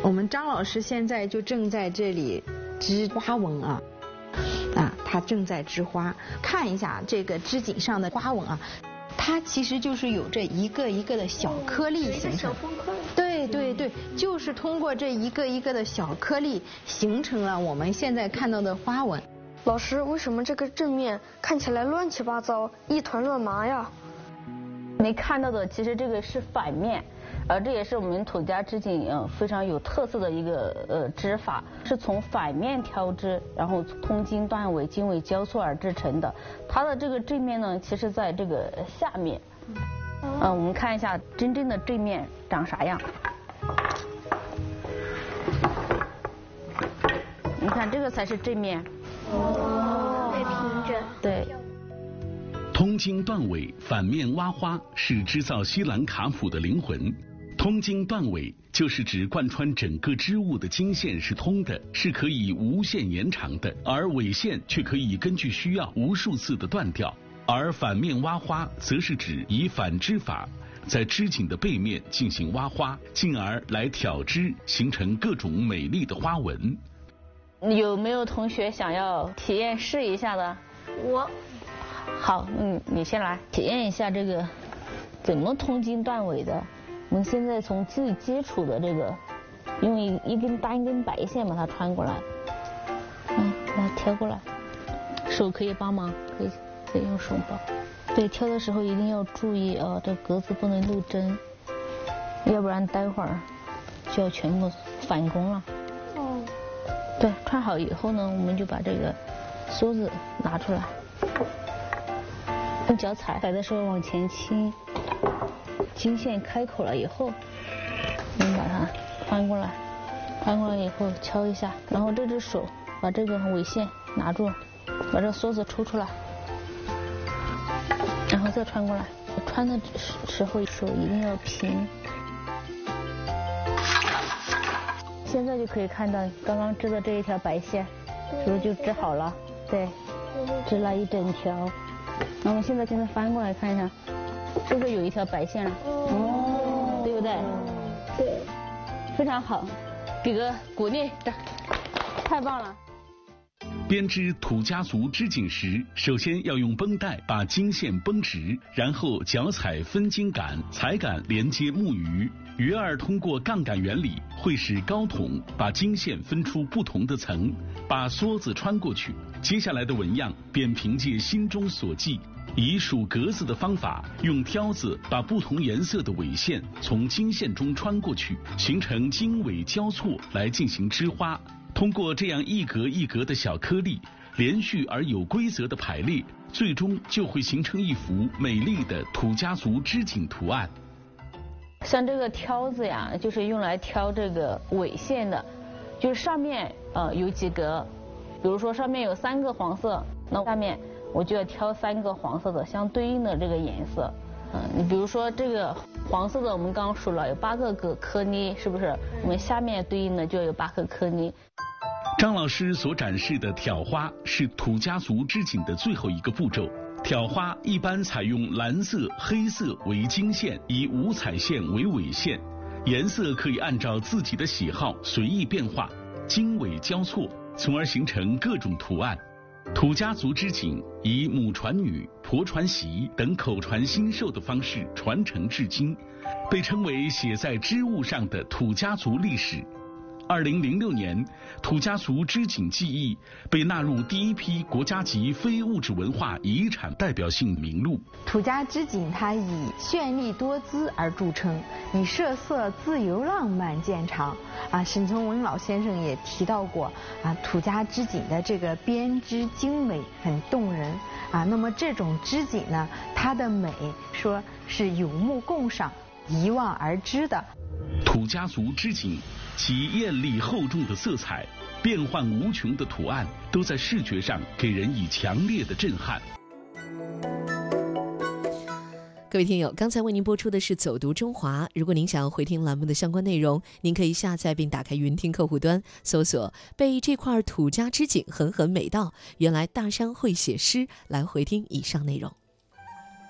我们张老师现在就正在这里织花纹啊，他正在织花。看一下这个织锦上的花纹啊，它其实就是有这一个一个的小颗粒形成。对对对，就是通过这一个一个的小颗粒形成了我们现在看到的花纹。 老师，为什么这个正面看起来乱七八糟，一团乱麻呀？ 没看到的，其实这个是反面。这也是我们土家织锦非常有特色的一个织法，是从反面挑织，然后通经断纬，经纬交错而制成的。它的这个正面呢，其实在这个下面。我们看一下真正的正面长啥样。你看这个才是正面。 太平整。 对。 通经断纬，反面挖花是织造西兰卡普的灵魂。通经断纬就是指贯穿整个织物的经线是通的，是可以无限延长的，而纬线却可以根据需要无数次的断掉。而反面挖花则是指以反织法在织锦的背面进行挖花，进而来挑织，形成各种美丽的花纹。 有没有同学想要体验试一下的？ 我。 好，你先来体验一下这个怎么通经断纬的。我们现在从最基础的这个，用一根单根白线把它穿过来，把它挑过来，手可以帮忙，可以用手帮。对，挑的时候一定要注意这格子不能露针，要不然待会儿就要全部返工了。对，穿好以后呢，我们就把这个梭子拿出来，用脚踩的时候往前倾。经线开口了以后，我们把它翻过来，翻过来以后敲一下，然后这只手把这个纬线拿住，把这梭子抽出来，然后再穿过来。穿的时候手一定要平。现在就可以看到刚刚织的这一条白线，是不是就织好了？对，织了一整条。那我们现在翻过来看一下。是不是有一条白线了？对不对？ 对， 非常好，给个鼓励，太棒了。 编织土家族织锦时，首先要用绷带把经线绷直，然后脚踩分经杆，踩杆连接木鱼，鱼儿通过杠杆原理会使高筒把经线分出不同的层，把梭子穿过去。接下来的纹样便凭借心中所记，以数格子的方法，用挑子把不同颜色的纬线从经线中穿过去，形成经纬交错来进行织花。通过这样一格一格的小颗粒，连续而有规则的排列，最终就会形成一幅美丽的土家族织锦图案。 像这个挑子呀，就是用来挑这个纬线的，就是上面有几格，比如说上面有3个黄色，那下面我就要挑3个黄色的相对应的这个颜色。你比如说这个黄色的，我们刚刚数了有8个颗粒，是不是？我们下面对应的就有8个颗粒。 张老师所展示的挑花是土家族织锦的最后一个步骤。挑花一般采用蓝色、黑色为经线，以五彩线为纬线，颜色可以按照自己的喜好随意变化，经纬交错，从而形成各种图案。土家族织锦以母传女、婆传媳等口传心授的方式传承至今，被称为写在织物上的土家族历史。2006年，土家族织锦技艺被纳入第一批国家级非物质文化遗产代表性名录。 土家织锦它以绚丽多姿而著称，以设色自由浪漫见长。沈从文老先生也提到过土家织锦的这个编织精美，很动人那么这种织锦呢，它的美说是有目共赏、一望而知的。 土家族织锦其艳丽厚重的色彩、变幻无穷的图案，都在视觉上给人以强烈的震撼。 各位听友，刚才为您播出的是走读中华。如果您想要回听栏目的相关内容，您可以下载并打开云听客户端，搜索被这块土家织锦狠狠美到，原来大山会写诗，来回听以上内容。